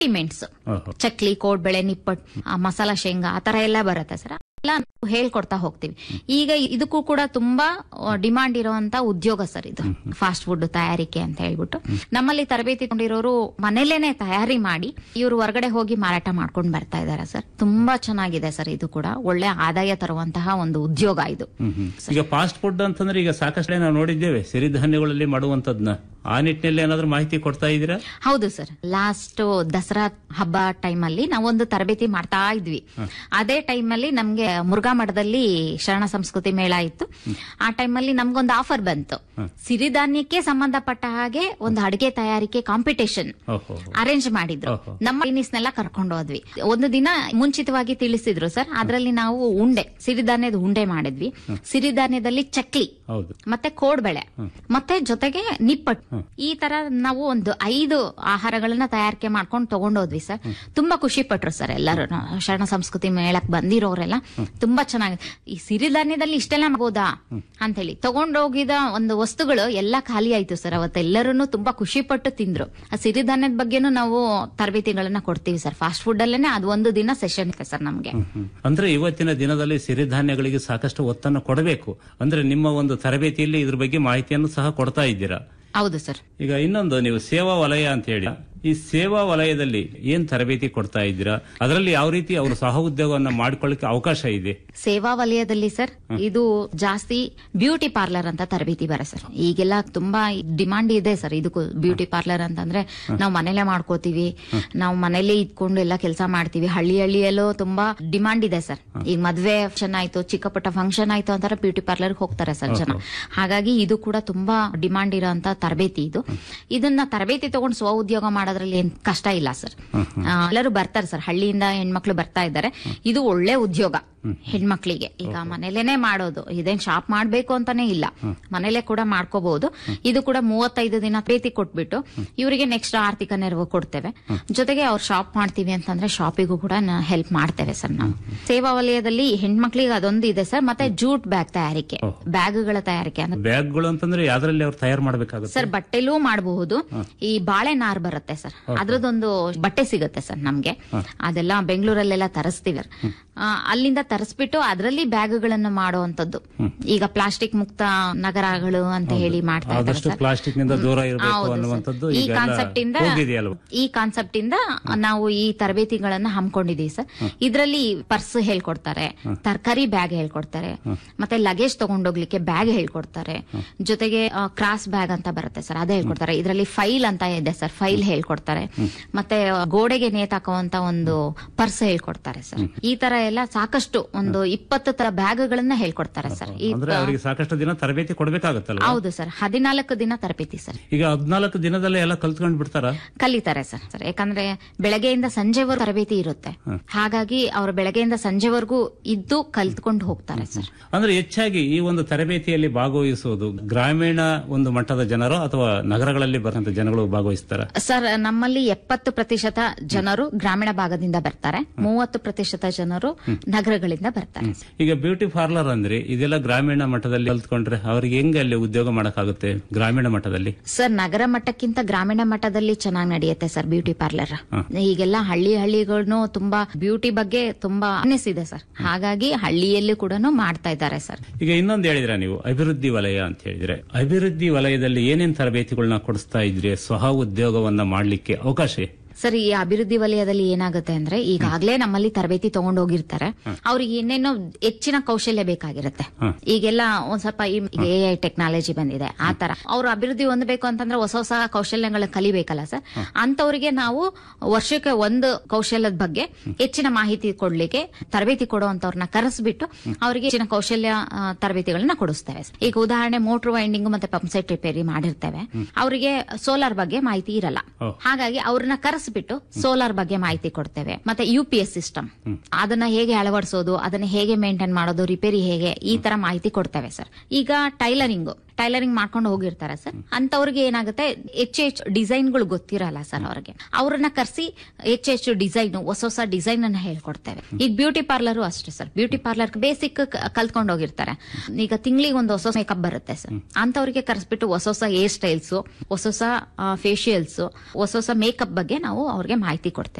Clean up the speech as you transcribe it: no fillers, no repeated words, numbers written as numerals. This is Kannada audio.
ಮೆಂಟ್ಸ್, ಚಕ್ಲಿ, ಕೋಡ್ಬೆಳೆ, ನಿಪ್ಪಟ್ಟು, ಮಸಾಲಾ ಶೇಂಗಾ ಆ ತರ ಎಲ್ಲ ಬರುತ್ತೆ ಸರ್. ಎಲ್ಲ ಹೇಳ್ಕೊಡ್ತಾ ಹೋಗ್ತೀವಿ. ಈಗ ಇದಕ್ಕೂ ಕೂಡ ತುಂಬಾ ಡಿಮಾಂಡ್ ಇರುವಂತ ಉದ್ಯೋಗ ಸರ್ ಇದು, ಫಾಸ್ಟ್ ಫುಡ್ ತಯಾರಿಕೆ ಅಂತ ಹೇಳ್ಬಿಟ್ಟು. ನಮ್ಮಲ್ಲಿ ತರಬೇತಿ ಕೊಂಡಿರೋರು ಮನೇಲೇನೆ ತಯಾರಿ ಮಾಡಿ ಇವರು ಹೊರಗಡೆ ಹೋಗಿ ಮಾರಾಟ ಮಾಡ್ಕೊಂಡು ಬರ್ತಾ ಇದಾರೆ ಸರ್. ತುಂಬಾ ಚೆನ್ನಾಗಿದೆ ಸರ್. ಇದು ಕೂಡ ಒಳ್ಳೆ ಆದಾಯ ತರುವಂತಹ ಒಂದು ಉದ್ಯೋಗ ಇದು. ಈಗ ಫಾಸ್ಟ್ ಫುಡ್ ಅಂತಂದ್ರೆ ಈಗ ಸಾಕಷ್ಟು ನಾವು ನೋಡಿದ್ದೇವೆ ಸಿರಿಧಾನ್ಯಗಳಲ್ಲಿ ಮಾಡುವಂತದ್ನ. ಆ ನಿಟ್ಟಿನಲ್ಲಿ ಏನಾದ್ರೂ ಮಾಹಿತಿ ಕೊಡ್ತಾ ಇದ್ದೀರಾ? ಹೌದು ಸರ್. ಲಾಸ್ಟ್ ದಸರಾ ಹಬ್ಬ ಟೈಮ್ ಅಲ್ಲಿ ನಾವೊಂದು ತರಬೇತಿ ಮಾಡ್ತಾ ಇದ್ವಿ. ಅದೇ ಟೈಮ್ ಅಲ್ಲಿ ನಮ್ಗೆ ಮುರುಘಾ ಮಠದಲ್ಲಿ ಶರಣ ಸಂಸ್ಕೃತಿ ಮೇಳ ಇತ್ತು. ಆ ಟೈಮ್ ಅಲ್ಲಿ ನಮ್ಗೊಂದು ಆಫರ್ ಬಂತು. ಸಿರಿಧಾನ್ಯಕ್ಕೆ ಸಂಬಂಧಪಟ್ಟ ಹಾಗೆ ಒಂದು ಅಡಿಗೆ ತಯಾರಿಕೆ ಕಾಂಪಿಟೇಷನ್ ಅರೇಂಜ್ ಮಾಡಿದ್ರು. ನಮ್ಮ ಟೀನಿಸ್ನೆಲ್ಲ ಕರ್ಕೊಂಡು ಹೋದ್ವಿ. ಒಂದು ದಿನ ಮುಂಚಿತವಾಗಿ ತಿಳಿಸಿದ್ರು ಸರ್. ಅದರಲ್ಲಿ ನಾವು ಉಂಡೆ, ಸಿರಿಧಾನ್ಯದ ಉಂಡೆ ಮಾಡಿದ್ವಿ. ಸಿರಿಧಾನ್ಯದಲ್ಲಿ ಚಕ್ಲಿ ಮತ್ತೆ ಕೋಡ್ಬೆಳೆ ಮತ್ತೆ ಜೊತೆಗೆ ನಿಪ್ಪಟ್ಟು, ಈ ತರ ನಾವು ಒಂದು 5 ಆಹಾರಗಳನ್ನ ತಯಾರಿಕೆ ಮಾಡ್ಕೊಂಡು ತಗೊಂಡೋದ್ವಿ ಸರ್. ತುಂಬಾ ಖುಷಿ ಪಟ್ರು ಸರ್ ಎಲ್ಲರೂ. ಶರಣ ಸಂಸ್ಕೃತಿ ಮೇಳಕ್ ಬಂದಿರೋರೆಲ್ಲ ತುಂಬಾ ಚೆನ್ನಾಗಿ, ಈ ಸಿರಿಧಾನ್ಯದಲ್ಲಿ ಇಷ್ಟೆಲ್ಲ ಮಾಡ್ಬೋದಾ ಅಂತ ಹೇಳಿ ತಗೊಂಡೋಗಿದ ಒಂದು ವಸ್ತುಗಳು ಎಲ್ಲ ಖಾಲಿ ಆಯ್ತು ಸರ್. ಅವತ್ತೆಲ್ಲರೂ ತುಂಬಾ ಖುಷಿ ಪಟ್ಟು ತಿಂದ್ರು. ಆ ಸಿರಿಧಾನ್ಯದ ಬಗ್ಗೆನೂ ನಾವು ತರಬೇತಿಗಳನ್ನ ಕೊಡ್ತೀವಿ ಸರ್. ಫಾಸ್ಟ್ ಫುಡ್ ಅಲ್ಲೇನೆ ಅದು ಒಂದು ದಿನ ಸೆಷನ್ ಇದೆ ಸರ್ ನಮ್ಗೆ. ಅಂದ್ರೆ ಇವತ್ತಿನ ದಿನದಲ್ಲಿ ಸಿರಿಧಾನ್ಯಗಳಿಗೆ ಸಾಕಷ್ಟು ಒತ್ತನ್ನು ಕೊಡಬೇಕು. ಅಂದ್ರೆ ನಿಮ್ಮ ಒಂದು ತರಬೇತಿಯಲ್ಲಿ ಇದ್ರ ಬಗ್ಗೆ ಮಾಹಿತಿಯನ್ನು ಸಹ ಕೊಡ್ತಾ ಇದ್ದೀರಾ? ಹೌದು ಸರ್. ಈಗ ಇನ್ನೊಂದು, ನೀವು ಸೇವಾ ವಲಯ ಅಂತ ಹೇಳಿ, ಈ ಸೇವಾ ವಲಯದಲ್ಲಿ ಏನ್ ತರಬೇತಿ ಕೊಡ್ತಾ ಇದ್ದೀರಾ? ಅದರಲ್ಲಿ ಯಾವ ರೀತಿ ಅವರು ಸಹ ಉದ್ಯೋಗವನ್ನ ಮಾಡಿಕೊಳ್ಳಕ್ಕೆ ಅವಕಾಶ ಇದೆ? ಸೇವಾ ವಲಯದಲ್ಲಿ ಸರ್ ಇದು ಜಾಸ್ತಿ ಬ್ಯೂಟಿ ಪಾರ್ಲರ್ ಅಂತ ತರಬೇತಿ ಬರ ಸರ್. ಈಗೆಲ್ಲ ತುಂಬಾ ಡಿಮಾಂಡ್ ಇದೆ ಸರ್ ಇದಕ್ಕೂ. ಬ್ಯೂಟಿ ಪಾರ್ಲರ್ ಅಂತಂದ್ರೆ ನಾವು ಮನೇಲೆ ಮಾಡ್ಕೋತೀವಿ, ನಾವು ಮನೇಲೆ ಇದ್ಕೊಂಡು ಎಲ್ಲ ಕೆಲಸ ಮಾಡ್ತೀವಿ. ಹಳ್ಳಿಯಲ್ಲೂ ತುಂಬಾ ಡಿಮಾಂಡ್ ಇದೆ ಸರ್. ಈಗ ಮದ್ವೆ ಫಂಕ್ಷನ್ ಆಯ್ತು, ಚಿಕ್ಕ ಪುಟ್ಟ ಫಂಕ್ಷನ್ ಆಯ್ತು ಅಂತಾರೆ ಬ್ಯೂಟಿ ಪಾರ್ಲರ್ ಹೋಗ್ತಾರೆ ಸರ್ ಜನ. ಹಾಗಾಗಿ ಇದು ಕೂಡ ತುಂಬಾ ಡಿಮಾಂಡ್ ಇರೋಂತ ತರಬೇತಿ ಇದು. ಇದನ್ನ ತರಬೇತಿ ತಗೊಂಡು ಸ್ವ ಉದ್ಯೋಗ ಮಾಡೋದ್ರಲ್ಲಿ ಏನ್ ಕಷ್ಟ ಇಲ್ಲ ಸರ್. ಎಲ್ಲರೂ ಬರ್ತಾರೆ ಸರ್, ಹಳ್ಳಿಯಿಂದ ಹೆಣ್ಮಕ್ಳು ಬರ್ತಾ ಇದ್ದಾರೆ. ಇದು ಒಳ್ಳೆ ಉದ್ಯೋಗ ಹೆಣ್ಮಕ್ಳಿಗೆ. ಈಗ ಮನೇಲೇನೆ ಮಾಡೋದು, ಇದೇನ್ ಶಾಪ್ ಮಾಡ್ಬೇಕು ಅಂತಾನೆ ಇಲ್ಲ, ಮನೇಲೆ ಕೂಡ ಮಾಡ್ಕೋಬಹುದು. ಇದು ಕೂಡ 35 ದಿನ ತರಬೇತಿ ಕೊಟ್ಬಿಟ್ಟು ಇವರಿಗೆ ನೆಕ್ಸ್ಟ್ ಆರ್ಥಿಕ ನೆರವು ಕೊಡ್ತೇವೆ. ಜೊತೆಗೆ ಅವ್ರು ಶಾಪ್ ಮಾಡ್ತೀವಿ ಅಂತಂದ್ರೆ ಶಾಪಿಗೂ ಕೂಡ ಹೆಲ್ಪ್ ಮಾಡ್ತೇವೆ ಸರ್ ನಾವು. ಸೇವಾ ವಲಯದಲ್ಲಿ ಹೆಣ್ಮಕ್ಳಿಗೆ ಅದೊಂದು ಇದೆ ಸರ್. ಮತ್ತೆ ಜೂಟ್ ಬ್ಯಾಗ್ ತಯಾರಿಕೆ, ಬ್ಯಾಗ್ಗಳ ತಯಾರಿಕೆ. ಬ್ಯಾಗ್ಗಳು ಅಂತಂದ್ರೆ ಯಾವ್ದ್ರಲ್ಲಿ ಅವ್ರು ತಯಾರು ಮಾಡಬೇಕಾಗುತ್ತೆ ಸರ್? ಬಟ್ಟೆಲೂ ಮಾಡಬಹುದು. ಈ ಬಾಳೆ ನಾರ್ ಬರುತ್ತೆ ಸರ್, ಅದ್ರದ್ದೊಂದು ಬಟ್ಟೆ ಸಿಗುತ್ತೆ ಸರ್ ನಮ್ಗೆ. ಅದೆಲ್ಲ ಬೆಂಗಳೂರಲ್ಲೆಲ್ಲ ತರಿಸ್ತೀವಿ. ಅಲ್ಲಿಂದ ತರಿಸ್ಬಿಟ್ಟು ಅದರಲ್ಲಿ ಬ್ಯಾಗ್ಗಳನ್ನು ಮಾಡುವಂತದ್ದು. ಈಗ ಪ್ಲಾಸ್ಟಿಕ್ ಮುಕ್ತ ನಗರಗಳು ಅಂತ ಹೇಳಿ ಮಾಡ್ತಾ ಇದ್ದಾರೆ. ಈ ಕಾನ್ಸೆಪ್ಟ್ ಇಂದ ನಾವು ಈ ತರಬೇತಿಗಳನ್ನ ಹಮ್ಮಿಕೊಂಡಿದೀವಿ ಸರ್. ಇದರಲ್ಲಿ ಪರ್ಸ್ ಹೇಳ್ಕೊಡ್ತಾರೆ, ತರಕಾರಿ ಬ್ಯಾಗ್ ಹೇಳ್ಕೊಡ್ತಾರೆ, ಮತ್ತೆ ಲಗೇಜ್ ತಗೊಂಡೋಗ್ಲಿಕ್ಕೆ ಬ್ಯಾಗ್ ಹೇಳ್ಕೊಡ್ತಾರೆ. ಜೊತೆಗೆ ಕ್ರಾಸ್ ಬ್ಯಾಗ್ ಅಂತ ಬರುತ್ತೆ ಸರ್, ಅದೇ ಹೇಳ್ಕೊಡ್ತಾರೆ. ಇದರಲ್ಲಿ ಫೈಲ್ ಅಂತ ಇದೆ ಸರ್, ಫೈಲ್ ಹೇಳ್ಕೊಡ್ತಾರೆ. ಮತ್ತೆ ಗೋಡೆಗೆ ನೇತಾಕುವಂತ ಒಂದು ಪರ್ಸ್ ಹೇಳ್ಕೊಡ್ತಾರೆ ಸರ್. ಈ ತರ ಎಲ್ಲ ಸಾಕಷ್ಟು ಒಂದು 20 ತರ ಬ್ಯಾಗ್ಗಳನ್ನ ಹೇಳ್ಕೊಡ್ತಾರೆ ಸರ್. ಸಾಕಷ್ಟು ದಿನ ತರಬೇತಿ ಕೊಡಬೇಕಾಗುತ್ತಲ್ಲ? ಹೌದು ಸರ್, 14 ದಿನ ತರಬೇತಿ ಸರ್. ಈಗ 14 ದಿನದಲ್ಲೇ ಎಲ್ಲ ಕಲ್ತ್ಕೊಂಡ್ ಬಿಡ್ತಾರ? ಕಲಿತಾರೆ ಸರ್. ಯಾಕಂದ್ರೆ ಬೆಳಗ್ಗೆಯಿಂದ ಸಂಜೆವರೆಗೂ ತರಬೇತಿ ಇರುತ್ತೆ. ಹಾಗಾಗಿ ಅವರು ಬೆಳಗ್ಗೆಯಿಂದ ಸಂಜೆವರೆಗೂ ಇದ್ದು ಕಲ್ತ್ಕೊಂಡು ಹೋಗ್ತಾರೆ ಸರ್. ಅಂದ್ರೆ ಹೆಚ್ಚಾಗಿ ಈ ಒಂದು ತರಬೇತಿಯಲ್ಲಿ ಭಾಗವಹಿಸುವುದು ಗ್ರಾಮೀಣ ಒಂದು ಮಟ್ಟದ ಜನರು ಅಥವಾ ನಗರಗಳಲ್ಲಿ ಬರುವಂತ ಜನಗಳು ಭಾಗವಹಿಸ್ತಾರ? ಸರ್, ನಮ್ಮಲ್ಲಿ 70% ಜನರು ಗ್ರಾಮೀಣ ಭಾಗದಿಂದ ಬರ್ತಾರೆ, 30% ಜನರು ನಗರಗಳಿಂದ ಬರ್ತಾರೆ. ಈಗ ಬ್ಯೂಟಿ ಪಾರ್ಲರ್ ಅಂದ್ರೆ ಇದೆಲ್ಲ ಗ್ರಾಮೀಣ ಮಟ್ಟದಲ್ಲಿ ಕಲ್ತ್ಕೊಂಡ್ರೆ ಅವ್ರಿಗೆ ಹೆಂಗೆ ಅಲ್ಲಿ ಉದ್ಯೋಗ ಮಾಡಕ್ಕಾಗುತ್ತೆ ಗ್ರಾಮೀಣ ಮಟ್ಟದಲ್ಲಿ? ಸರ್, ನಗರ ಮಟ್ಟಕ್ಕಿಂತ ಗ್ರಾಮೀಣ ಮಟ್ಟದಲ್ಲಿ ಚೆನ್ನಾಗಿ ನಡೆಯುತ್ತೆ ಸರ್ ಬ್ಯೂಟಿ ಪಾರ್ಲರ್. ಈಗೆಲ್ಲ ಹಳ್ಳಿಗಳು ತುಂಬಾ ಬ್ಯೂಟಿ ಬಗ್ಗೆ ತುಂಬಾ ಅನಿಸಿದೆ ಸರ್. ಹಾಗಾಗಿ ಹಳ್ಳಿಯಲ್ಲಿ ಕೂಡ ಮಾಡ್ತಾ ಇದ್ದಾರೆ ಸರ್. ಈಗ ಇನ್ನೊಂದು ಹೇಳಿದ್ರೆ ನೀವು ಅಭಿವೃದ್ಧಿ ವಲಯ ಅಂತ ಹೇಳಿದ್ರೆ, ಅಭಿವೃದ್ಧಿ ವಲಯದಲ್ಲಿ ಏನೇನ್ ತರಬೇತಿಗಳನ್ನ ಕೊಡಿಸ್ತಾ ಇದ್ರಿ ಸ್ವಹ ಉದ್ಯೋಗವನ್ನ ಮಾಡ್ಲಿಕ್ಕೆ ಅವಕಾಶ? ಸರ್, ಈ ಅಭಿವೃದ್ಧಿ ವಲಯದಲ್ಲಿ ಏನಾಗುತ್ತೆ ಅಂದ್ರೆ ಈಗಾಗಲೇ ನಮ್ಮಲ್ಲಿ ತರಬೇತಿ ತಗೊಂಡು ಹೋಗಿರ್ತಾರೆ. ಅವ್ರಿಗೆ ಇನ್ನೇನೋ ಹೆಚ್ಚಿನ ಕೌಶಲ್ಯ ಬೇಕಾಗಿರುತ್ತೆ. ಈಗೆಲ್ಲ ಒಂದ್ ಸ್ವಲ್ಪ AI ಟೆಕ್ನಾಲಜಿ ಬಂದಿದೆ, ಆ ತರ ಅವ್ರು ಅಭಿವೃದ್ಧಿ ಹೊಂದಬೇಕು ಅಂತಂದ್ರೆ ಹೊಸ ಹೊಸ ಕೌಶಲ್ಯಗಳ ಕಲಿಬೇಕಲ್ಲ ಸರ್. ಅಂತವ್ರಿಗೆ ನಾವು ವರ್ಷಕ್ಕೆ ಒಂದು ಕೌಶಲ್ಯದ ಬಗ್ಗೆ ಹೆಚ್ಚಿನ ಮಾಹಿತಿ ಕೊಡ್ಲಿಕ್ಕೆ ತರಬೇತಿ ಕೊಡುವಂತವ್ರನ್ನ ಕರೆಸ್ಬಿಟ್ಟು ಅವರಿಗೆ ಹೆಚ್ಚಿನ ಕೌಶಲ್ಯ ತರಬೇತಿಗಳನ್ನ ಕೊಡಿಸ್ತೇವೆ. ಈಗ ಉದಾಹರಣೆ ಮೋಟರ್ ವೈಂಡಿಂಗ್ ಮತ್ತೆ ಪಂಪ್ ಸೆಟ್ ರಿಪೇರಿ ಮಾಡಿರ್ತೇವೆ. ಅವರಿಗೆ ಸೋಲಾರ್ ಬಗ್ಗೆ ಮಾಹಿತಿ ಇರಲ್ಲ, ಹಾಗಾಗಿ ಅವ್ರನ್ನ ಕರೆಸ್ಬಿಟ್ಟು ಸೋಲಾರ್ ಬಗ್ಗೆ ಮಾಹಿತಿ ಕೊಡ್ತೇವೆ. ಮತ್ತೆ UPS ಸಿಸ್ಟಮ್, ಅದನ್ನ ಹೇಗೆ ಅಳವಡಿಸೋದು, ಅದನ್ನ ಹೇಗೆ ಮೇಂಟೈನ್ ಮಾಡೋದು, ರಿಪೇರಿ ಹೇಗೆ, ಈ ತರ ಮಾಹಿತಿ ಕೊಡ್ತೇವೆ ಸರ್. ಈಗ ಟೈಲರಿಂಗ್ ಮಾಡ್ಕೊಂಡು ಹೋಗಿರ್ತಾರೆ ಸರ್. ಅಂತವ್ರಿಗೆ ಏನಾಗುತ್ತೆ ಹೆಚ್ಚು ಡಿಸೈನ್ಗಳು ಗೊತ್ತಿರಲ್ಲ ಸರ್ ಅವ್ರಿಗೆ. ಅವ್ರನ್ನ ಕರೆಸಿ ಹೆಚ್ಚು ಡಿಸೈನ್ ಹೊಸ ಡಿಸೈನ್ ಅನ್ನ ಹೇಳ್ಕೊಡ್ತೇವೆ. ಈಗ ಬ್ಯೂಟಿ ಪಾರ್ಲರ್ ಅಷ್ಟೇ ಸರ್. ಬ್ಯೂಟಿ ಪಾರ್ಲರ್ ಬೇಸಿಕ್ ಕಲ್ತ್ಕೊಂಡು ಹೋಗಿರ್ತಾರೆ. ಈಗ ತಿಂಗಳಿಗೆ ಒಂದು ಹೊಸ ಮೇಕಪ್ ಬರುತ್ತೆ ಸರ್. ಅಂತವ್ರಿಗೆ ಕರೆಸ್ಬಿಟ್ಟು ಹೊಸ ಹೇರ್ ಸ್ಟೈಲ್ಸ್, ಹೊಸ ಫೇಶಿಯಲ್ಸ್, ಹೊಸ ಮೇಕಪ್ ಬಗ್ಗೆ ನಾವು ಅವ್ರಿಗೆ ಮಾಹಿತಿ ಕೊಡ್ತೇವೆ.